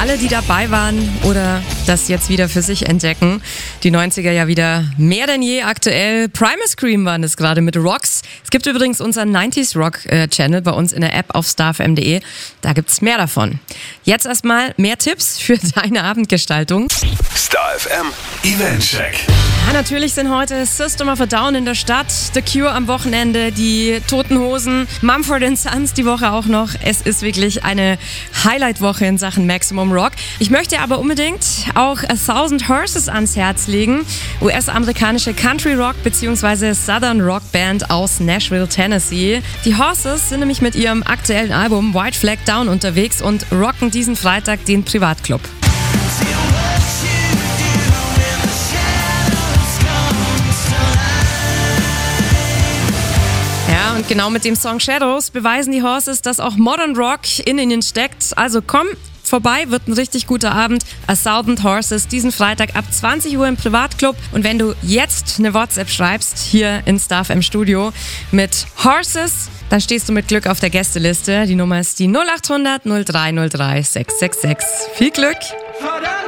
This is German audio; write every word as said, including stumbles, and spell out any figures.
alle, die dabei waren oder das jetzt wieder für sich entdecken. Die neunziger ja wieder mehr denn je aktuell. Primal Scream waren es gerade mit Rocks. Es gibt übrigens unseren neunziger Rock äh, Channel bei uns in der App auf starfm punkt de. Da gibt's mehr davon. Jetzt erstmal mehr Tipps für deine Abendgestaltung. StarFM Eventcheck. Ja, natürlich sind heute System of a Down in der Stadt, The Cure am Wochenende, die Toten Hosen, Mumford and Sons die Woche auch noch. Es ist wirklich eine Highlight-Woche in Sachen Maximum Rock. Ich möchte aber unbedingt auch A Thousand Horses ans Herz legen. U S-amerikanische Country Rock bzw. Southern Rock Band aus Nashville, Tennessee. Die Horses sind nämlich mit ihrem aktuellen Album White Flag Down unterwegs und rocken diesen Freitag den Privatclub. Ja, und genau mit dem Song Shadows beweisen die Horses, dass auch Modern Rock in ihnen steckt. Also komm vorbei, wird ein richtig guter Abend. A Thousand Horses diesen Freitag ab zwanzig Uhr im Privatclub. Und wenn du jetzt eine WhatsApp schreibst, hier in StarFM Studio mit Horses, dann stehst du mit Glück auf der Gästeliste. Die Nummer ist die null acht hundert null drei null drei sechs sechs sechs. Viel Glück!